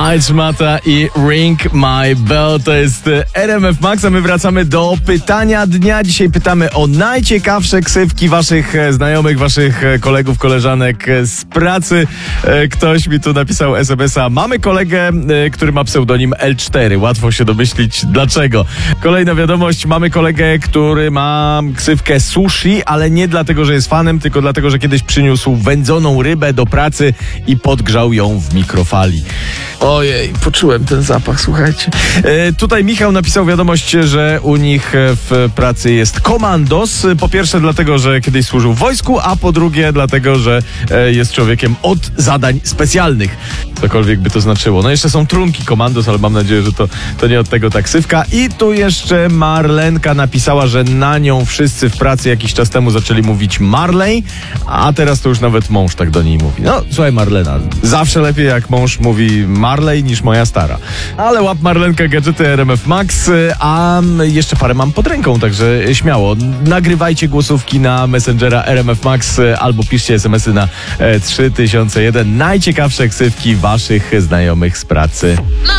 Ajczmata i Ring My Bell to jest RMF Max, a my wracamy do pytania dnia. Dzisiaj pytamy o najciekawsze ksywki waszych znajomych, waszych kolegów, koleżanek z pracy. Ktoś mi tu napisał SMS-a. Mamy kolegę, który ma pseudonim L4. Łatwo się domyślić dlaczego. Kolejna wiadomość. Mamy kolegę, który ma ksywkę Sushi, ale nie dlatego, że jest fanem, tylko dlatego, że kiedyś przyniósł wędzoną rybę do pracy i podgrzał ją w mikrofali. Ojej, poczułem ten zapach, słuchajcie. Tutaj Michał napisał wiadomość, że u nich w pracy jest komandos. Po pierwsze dlatego, że kiedyś służył w wojsku, a po drugie dlatego, że jest człowiekiem od zadań specjalnych. Cokolwiek by to znaczyło. No jeszcze są trunki komandos, ale mam nadzieję, że to nie od tego taksywka. I tu jeszcze Marlenka napisała, że na nią wszyscy w pracy jakiś czas temu zaczęli mówić Marley, a teraz to już nawet mąż tak do niej mówi. No, słuchaj Marlena, zawsze lepiej jak mąż mówi Marley niż moja stara. Ale łap Marlenka, gadżety RMF Max, a jeszcze parę mam pod ręką, także śmiało. Nagrywajcie głosówki na Messengera RMF Max albo piszcie SMS-y na 3001. Najciekawsze ksywki waszych znajomych z pracy.